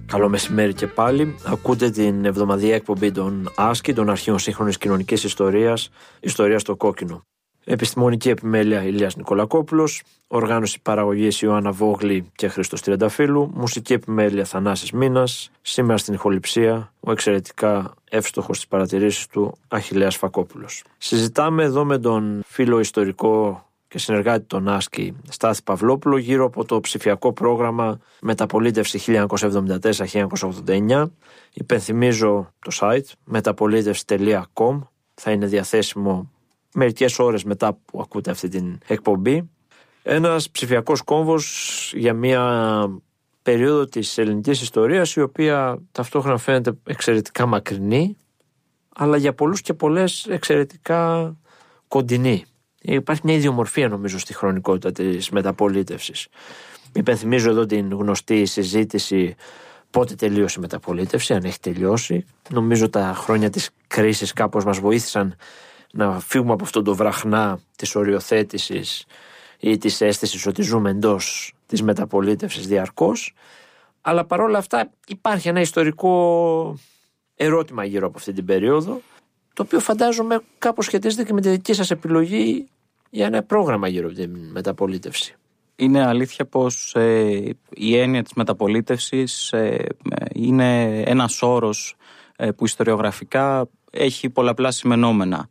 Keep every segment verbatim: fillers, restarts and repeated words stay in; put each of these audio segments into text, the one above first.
Καλό μεσημέρι και πάλι. Ακούτε την εβδομαδιαία εκπομπή των άσκη, των αρχείων σύγχρονης κοινωνικής ιστορίας, Ιστορία στο κόκκινο. Επιστημονική επιμέλεια Ηλίας Νικολακόπουλος, οργάνωση παραγωγής Ιωάννα Βόγλη και Χρήστος Τριανταφύλου, μουσική επιμέλεια Θανάσης Μίνας, σήμερα στην ηχοληψία ο εξαιρετικά εύστοχος στις παρατηρήσεις του Αχιλλέας Φακόπουλος. Συζητάμε εδώ με τον φίλο ιστορικό και συνεργάτη των άσκη Στάθη Παυλόπουλο γύρω από το ψηφιακό πρόγραμμα Μεταπολίτευση χίλια εννιακόσια εβδομήντα τέσσερα με χίλια εννιακόσια ογδόντα εννιά. Υπενθυμίζω το site μεταπολίτευση τελεία κομ, θα είναι διαθέσιμο μερικές ώρες μετά που ακούτε αυτή την εκπομπή. Ένας ψηφιακός κόμβος για μια περίοδο της ελληνικής ιστορίας η οποία ταυτόχρονα φαίνεται εξαιρετικά μακρινή, αλλά για πολλούς και πολλές εξαιρετικά κοντινή. Υπάρχει μια ιδιομορφία νομίζω στη χρονικότητα της μεταπολίτευσης. Υπενθυμίζω εδώ την γνωστή συζήτηση πότε τελείωσε η μεταπολίτευση, αν έχει τελειώσει. Νομίζω τα χρόνια της κρίσης κάπως μας βοήθησαν να φύγουμε από αυτό το βραχνά της οριοθέτησης ή της αίσθησης ότι ζούμε εντός της μεταπολίτευσης διαρκώς. Αλλά παρόλα αυτά υπάρχει ένα ιστορικό ερώτημα γύρω από αυτή την περίοδο, το οποίο φαντάζομαι κάπως σχετίζεται και με τη δική σας επιλογή για ένα πρόγραμμα γύρω από την μεταπολίτευση. Είναι αλήθεια πως ε, η έννοια της μεταπολίτευσης ε, είναι ένας όρος ε, που ιστοριογραφικά έχει πολλαπλά σημενόμενα.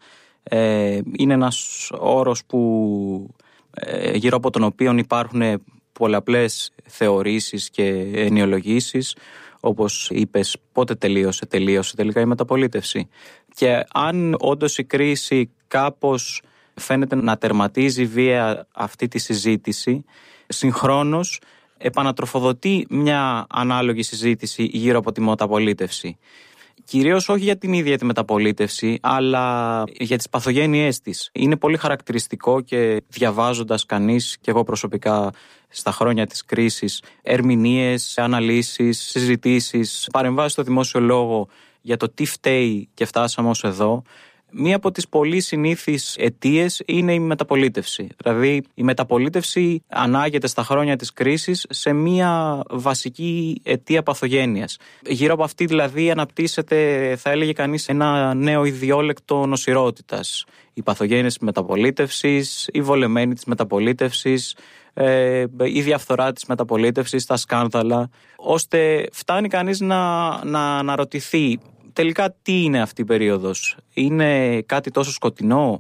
Ε, είναι ένας όρος που ε, γύρω από τον οποίο υπάρχουν πολλαπλές θεωρήσεις και ενοιολογήσεις, όπως είπες, πότε τελείωσε, τελείωσε τελικά η μεταπολίτευση. Και αν όντως η κρίση κάπως φαίνεται να τερματίζει βία αυτή τη συζήτηση, συγχρόνως επανατροφοδοτεί μια ανάλογη συζήτηση γύρω από τη μεταπολίτευση. Κυρίως όχι για την ίδια τη μεταπολίτευση, αλλά για τις παθογένειές της. Είναι πολύ χαρακτηριστικό και διαβάζοντας κανείς, και εγώ προσωπικά στα χρόνια της κρίσης, ερμηνείες, αναλύσεις, συζητήσεις, παρεμβάσεις στο δημόσιο λόγο για το τι φταίει και φτάσαμε ως εδώ, μία από τις πολύ συνήθεις αιτίες είναι η μεταπολίτευση. Δηλαδή η μεταπολίτευση ανάγεται στα χρόνια της κρίσης σε μία βασική αιτία παθογένειας. Γύρω από αυτή δηλαδή αναπτύσσεται, θα έλεγε κανείς, ένα νέο ιδιόλεκτο νοσηρότητας. Η παθογένεια της μεταπολίτευσης, η βολεμένη της μεταπολίτευσης, ε, η διαφθορά της μεταπολίτευσης, τα σκάνδαλα, ώστε φτάνει κανείς να, να αναρωτηθεί τελικά τι είναι αυτή η περίοδος. Είναι κάτι τόσο σκοτεινό,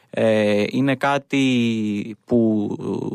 ε, είναι κάτι που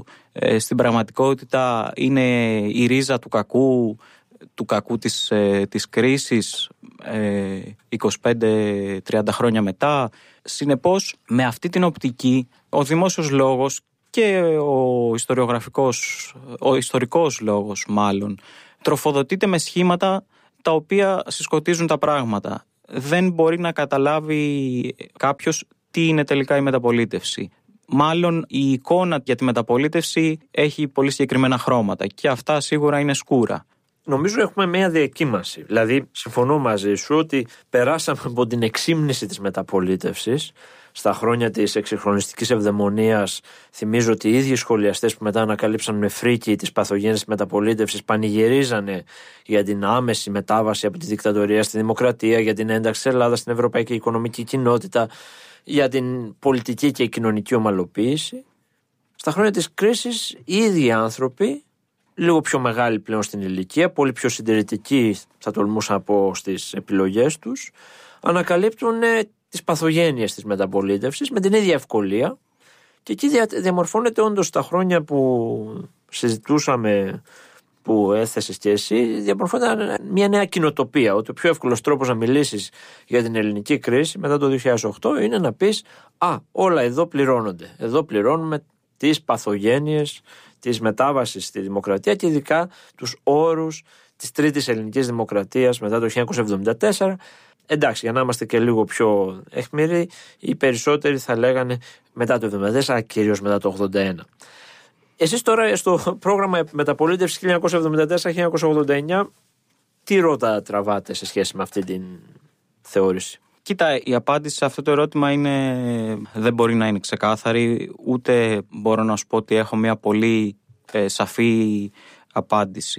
ε, στην πραγματικότητα είναι η ρίζα του κακού, του κακού της, ε, της κρίσης ε, είκοσι πέντε τριάντα χρόνια μετά. Συνεπώς, με αυτή την οπτική, ο δημόσιος λόγος και ο ιστοριογραφικός, ο ιστορικός λόγος μάλλον, τροφοδοτείται με σχήματα τα οποία συσκοτίζουν τα πράγματα. Δεν μπορεί να καταλάβει κάποιος τι είναι τελικά η μεταπολίτευση. Μάλλον η εικόνα για τη μεταπολίτευση έχει πολύ συγκεκριμένα χρώματα και αυτά σίγουρα είναι σκούρα. Νομίζω έχουμε μια διακύμαση. Δηλαδή, συμφωνώ μαζί σου ότι περάσαμε από την εξύμνηση της μεταπολίτευσης στα χρόνια της εξυγχρονιστικής ευδαιμονίας. Θυμίζω ότι οι ίδιοι σχολιαστές που μετά ανακαλύψαν με φρίκι τις παθογένειες της μεταπολίτευσης πανηγυρίζανε για την άμεση μετάβαση από τη δικτατορία στη δημοκρατία, για την ένταξη της Ελλάδας στην ευρωπαϊκή οικονομική κοινότητα, για την πολιτική και κοινωνική ομαλοποίηση. Στα χρόνια της κρίσης οι ίδιοι άνθρωποι, λίγο πιο μεγάλοι πλέον στην ηλικία, πολύ πιο συντηρητικοί θα τολμούσα να πω στις επιλογές τους, ανακαλύπτουν τις παθογένειες της μεταπολίτευσης με την ίδια ευκολία και εκεί διαμορφώνεται όντως τα χρόνια που συζητούσαμε, που έθεσες και εσύ, διαμορφώνεται μια νέα κοινοτοπία, ότι ο πιο εύκολος τρόπος να μιλήσεις για την ελληνική κρίση μετά το δύο χιλιάδες οκτώ είναι να πεις «Α, όλα εδώ πληρώνονται, εδώ πληρώνουμε τις παθογένειες της μετάβασης στη δημοκρατία και ειδικά τους όρους της τρίτης ελληνικής δημοκρατίας μετά το χίλια εννιακόσια εβδομήντα τέσσερα». Εντάξει, για να είμαστε και λίγο πιο αιχμηροί, οι περισσότεροι θα λέγανε μετά το εβδομήντα τέσσερα, κυρίως μετά το ογδόντα ένα. Εσείς τώρα στο πρόγραμμα μεταπολίτευσης χίλια εννιακόσια εβδομήντα τέσσερα με χίλια εννιακόσια ογδόντα εννιά, τι ρότα τραβάτε σε σχέση με αυτή την θεώρηση? Κοίτα, η απάντηση σε αυτό το ερώτημα είναι, δεν μπορεί να είναι ξεκάθαρη, ούτε μπορώ να σου πω ότι έχω μια πολύ ε, σαφή απάντηση.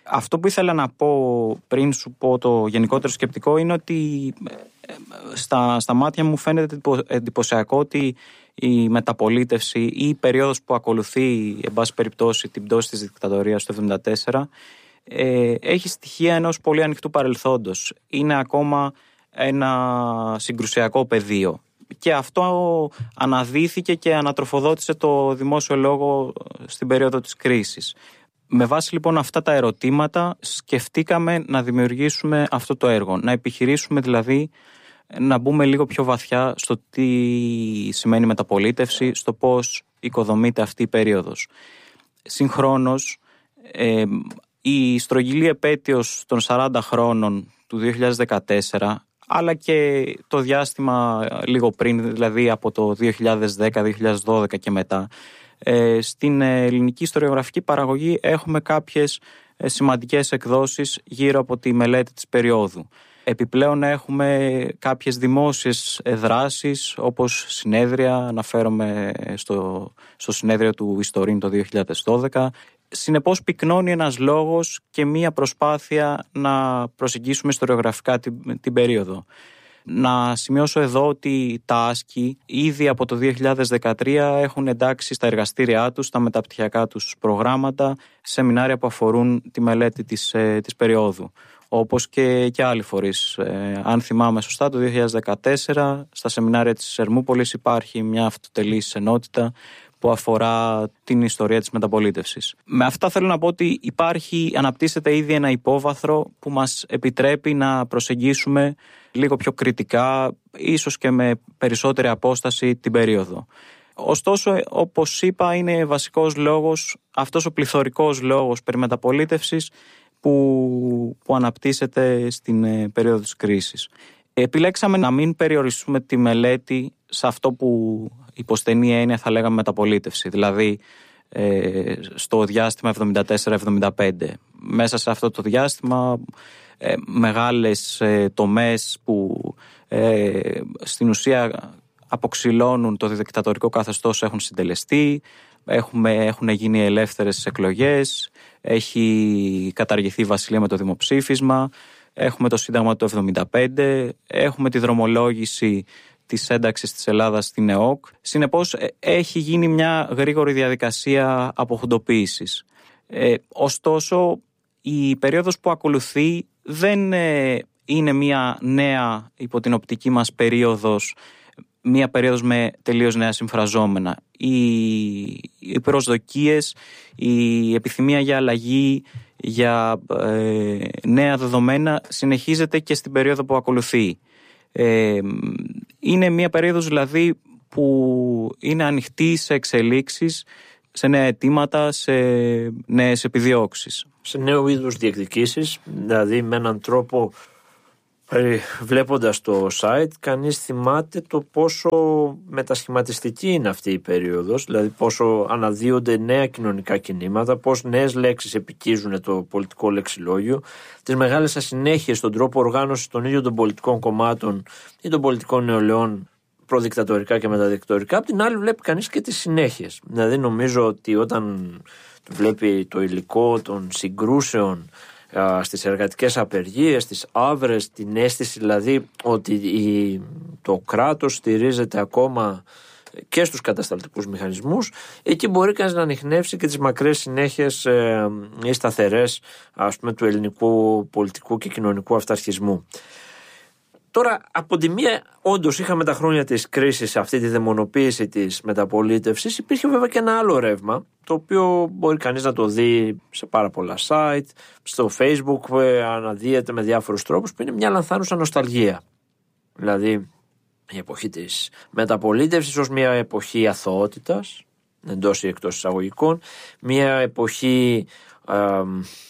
Αυτό που ήθελα να πω πριν σου πω το γενικότερο σκεπτικό είναι ότι στα, στα μάτια μου φαίνεται εντυπωσιακό ότι η μεταπολίτευση ή η περίοδος που ακολουθεί, εν πάση περιπτώσει, την πτώση της δικτατορίας του εβδομήντα τέσσερα ε, έχει στοιχεία ενός πολύ ανοιχτού παρελθόντος. Είναι ακόμα ένα συγκρουσιακό πεδίο. Και αυτό αναδύθηκε και ανατροφοδότησε το δημόσιο λόγο στην περίοδο της κρίσης. Με βάση λοιπόν αυτά τα ερωτήματα σκεφτήκαμε να δημιουργήσουμε αυτό το έργο. Να επιχειρήσουμε δηλαδή να μπούμε λίγο πιο βαθιά στο τι σημαίνει μεταπολίτευση, στο πώς οικοδομείται αυτή η περίοδος. Συγχρόνως, ε, η στρογγυλή επέτειος των σαράντα χρόνων του δύο χιλιάδες δεκατέσσερα, αλλά και το διάστημα λίγο πριν, δηλαδή από το δύο χιλιάδες δέκα δύο χιλιάδες δώδεκα και μετά, ε, στην ελληνική ιστοριογραφική παραγωγή έχουμε κάποιες ε, σημαντικές εκδόσεις γύρω από τη μελέτη της περίοδου. Επιπλέον έχουμε κάποιες δημόσιες δράσεις όπως συνέδρια, αναφέρομαι στο, στο συνέδριο του Ιστορίν το δύο χιλιάδες δώδεκα. Συνεπώς πυκνώνει ένας λόγος και μία προσπάθεια να προσεγγίσουμε ιστοριογραφικά την, την περίοδο. Να σημειώσω εδώ ότι τα άσκη ήδη από το δύο χιλιάδες δεκατρία έχουν εντάξει στα εργαστήριά τους, στα μεταπτυχιακά τους προγράμματα, σεμινάρια που αφορούν τη μελέτη της, ε, της περίοδου. Όπως και, και άλλοι φορείς. Ε, αν θυμάμαι σωστά, το δύο χιλιάδες δεκατέσσερα στα σεμινάρια της Ερμούπολης υπάρχει μια αυτοτελής ενότητα που αφορά την ιστορία της μεταπολίτευσης. Με αυτά θέλω να πω ότι υπάρχει, αναπτύσσεται ήδη ένα υπόβαθρο που μας επιτρέπει να προσεγγίσουμε λίγο πιο κριτικά, ίσως και με περισσότερη απόσταση την περίοδο. Ωστόσο, όπως είπα, είναι βασικός λόγος, αυτός ο πληθωρικός λόγος περί μεταπολίτευσης που, που αναπτύσσεται στην ε, περίοδο της κρίσης. Επιλέξαμε να μην περιοριστούμε τη μελέτη σε αυτό που υπό στενή έννοια θα λέγαμε μεταπολίτευση, δηλαδή ε, στο διάστημα εβδομήντα τέσσερα εβδομήντα πέντε. Μέσα σε αυτό το διάστημα ε, μεγάλες ε, τομές που ε, στην ουσία αποξυλώνουν το δικτατορικό καθεστώς έχουν συντελεστεί, έχουμε, έχουν γίνει ελεύθερες εκλογές, έχει καταργηθεί η Βασιλεία με το δημοψήφισμα, έχουμε το Σύνταγμα του εβδομήντα πέντε, έχουμε τη δρομολόγηση της ένταξης της Ελλάδας στην ΕΟΚ. Συνεπώς έχει γίνει μια γρήγορη διαδικασία αποχουντοποίησης. Ε, ωστόσο, η περίοδος που ακολουθεί δεν ε, είναι μια νέα υπό την οπτική μας περίοδος, μια περίοδος με τελείως νέα συμφραζόμενα. Οι, οι προσδοκίες, η επιθυμία για αλλαγή, για ε, νέα δεδομένα συνεχίζεται και στην περίοδο που ακολουθεί. Ε, είναι μια περίοδος δηλαδή που είναι ανοιχτή σε εξελίξεις, σε νέα αιτήματα, σε νέες επιδιώξεις. Σε νέου είδους διεκδικήσεις, δηλαδή με έναν τρόπο, βλέποντας το site, κανείς θυμάται το πόσο μετασχηματιστική είναι αυτή η περίοδος, δηλαδή πόσο αναδύονται νέα κοινωνικά κινήματα, πώς νέες λέξεις επικίζουν το πολιτικό λεξιλόγιο, τις μεγάλες ασυνέχειες στον τρόπο οργάνωσης των ίδιων των πολιτικών κομμάτων ή των πολιτικών νεολαίων προδικτατορικά και μεταδικτατορικά. Απ' την άλλη βλέπει κανείς και τις συνέχειες. Δηλαδή νομίζω ότι όταν βλέπει το υλικό των συγκρούσεων στις εργατικές απεργίες, στις άβρες, την αίσθηση δηλαδή ότι η, το κράτος στηρίζεται ακόμα και στους κατασταλτικούς μηχανισμούς, εκεί μπορεί κανείς να ανιχνεύσει και τις μακρές συνέχειες ε, ή σταθερές, ας πούμε, του ελληνικού πολιτικού και κοινωνικού αυταρχισμού. Τώρα, από τη μία, όντως είχαμε τα χρόνια της κρίσης, αυτή τη δαιμονοποίηση της μεταπολίτευσης. Υπήρχε βέβαια και ένα άλλο ρεύμα, το οποίο μπορεί κανείς να το δει σε πάρα πολλά site, στο Facebook, αναδύεται με διάφορους τρόπους, που είναι μια λανθάνουσα νοσταλγία. Δηλαδή, η εποχή της μεταπολίτευσης ως μια εποχή αθωότητας, εντός ή εκτός εισαγωγικών, μια εποχή ε,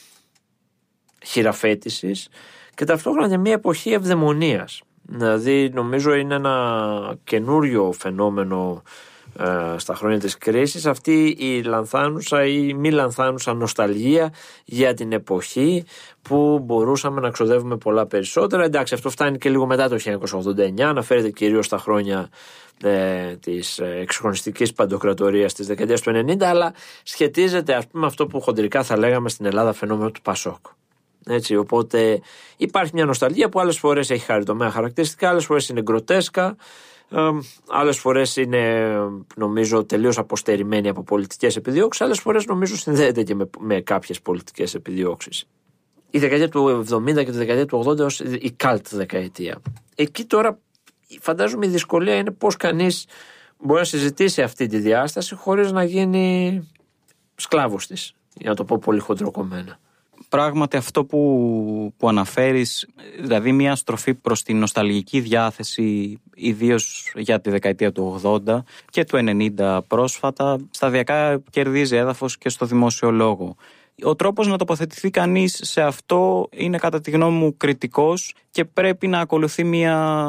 χειραφέτησης, και ταυτόχρονα για μια εποχή ευδαιμονίας. Δηλαδή νομίζω είναι ένα καινούριο φαινόμενο ε, στα χρόνια της κρίσης, αυτή η λανθάνουσα ή μη λανθάνουσα νοσταλγία για την εποχή που μπορούσαμε να ξοδεύουμε πολλά περισσότερα. Εντάξει, αυτό φτάνει και λίγο μετά το χίλια εννιακόσια ογδόντα εννιά, αναφέρεται κυρίως στα χρόνια ε, της εξυγχρονιστικής παντοκρατορίας της δεκαετίας του ενενήντα, αλλά σχετίζεται, ας πούμε, αυτό που χοντρικά θα λέγαμε στην Ελλάδα φαινόμενο του Πασόκ. Έτσι, οπότε υπάρχει μια νοσταλγία που άλλες φορές έχει χαριτωμένα χαρακτηριστικά, άλλες φορές είναι γκροτέσκα, ε, άλλες φορές είναι, νομίζω, τελείως αποστερημένη από πολιτικές επιδιώξεις, άλλες φορές νομίζω συνδέεται και με, με κάποιες πολιτικές επιδιώξεις. Η δεκαετία του εβδομήντα και τη δεκαετία του ογδόντα ως η καλτ δεκαετία. Εκεί τώρα φαντάζομαι η δυσκολία είναι πώς κανείς μπορεί να συζητήσει αυτή τη διάσταση χωρίς να γίνει σκλάβος της, για να το πω πολύ χοντροκομμένα. Πράγματι αυτό που, που αναφέρεις, δηλαδή μια στροφή προς την νοσταλγική διάθεση, ιδίως για τη δεκαετία του ογδόντα και του ενενήντα πρόσφατα, σταδιακά κερδίζει έδαφος και στο δημόσιο λόγο. Ο τρόπος να τοποθετηθεί κανείς σε αυτό είναι κατά τη γνώμη μου κριτικός και πρέπει να ακολουθεί μια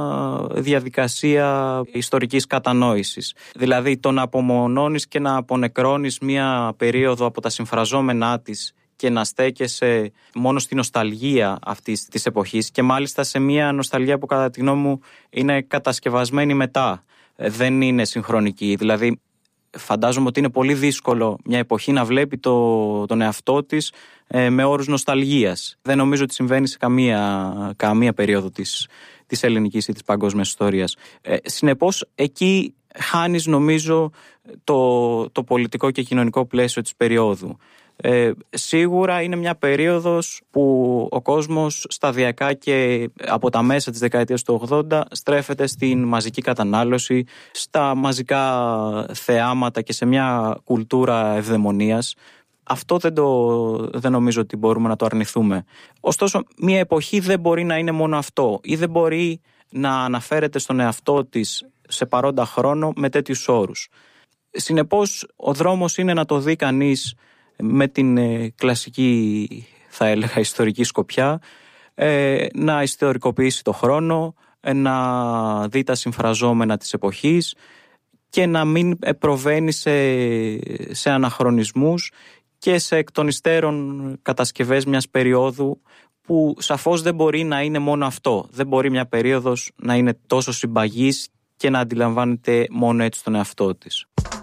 διαδικασία ιστορικής κατανόησης. Δηλαδή το να απομονώνεις και να απονεκρώνεις μια περίοδο από τα συμφραζόμενά της και να στέκεσαι μόνο στη νοσταλγία αυτής της εποχής και μάλιστα σε μια νοσταλγία που κατά τη γνώμη μου είναι κατασκευασμένη μετά, δεν είναι συγχρονική. Δηλαδή φαντάζομαι ότι είναι πολύ δύσκολο μια εποχή να βλέπει το, τον εαυτό της ε, με όρους νοσταλγίας. Δεν νομίζω ότι συμβαίνει σε καμία, καμία περίοδο της, της ελληνικής ή της παγκόσμιας ιστορίας. Ε, συνεπώς εκεί χάνεις νομίζω το, το πολιτικό και κοινωνικό πλαίσιο της περίοδου. Ε, σίγουρα είναι μια περίοδος που ο κόσμος σταδιακά και από τα μέσα της δεκαετίας του ογδόντα στρέφεται στην μαζική κατανάλωση, στα μαζικά θεάματα και σε μια κουλτούρα ευδαιμονίας. Αυτό δεν, το, δεν νομίζω ότι μπορούμε να το αρνηθούμε. Ωστόσο, μια εποχή δεν μπορεί να είναι μόνο αυτό ή δεν μπορεί να αναφέρεται στον εαυτό της σε παρόντα χρόνο με τέτοιους όρους. Συνεπώς, ο δρόμος είναι να το δει κανείς με την ε, κλασική, θα έλεγα, ιστορική σκοπιά, ε, να ιστορικοποιήσει το χρόνο, ε, να δει τα συμφραζόμενα της εποχής και να μην προβαίνει σε, σε αναχρονισμούς και σε εκ των υστέρων κατασκευές μιας περίοδου που σαφώς δεν μπορεί να είναι μόνο αυτό. Δεν μπορεί μια περίοδος να είναι τόσο συμπαγής και να αντιλαμβάνεται μόνο έτσι τον εαυτό της.